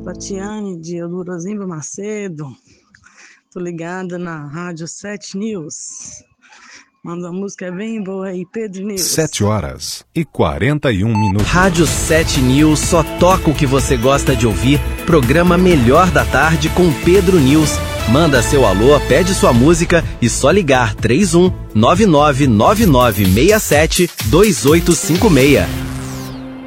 Tatiane de Eudorozinho Macedo. Tô ligada na Rádio 7 News. Manda uma música bem boa aí, Pedro News. 7h41. Rádio 7 News só toca o que você gosta de ouvir. Programa Melhor da Tarde com Pedro News. Manda seu alô, pede sua música e só ligar 31 999967 2856.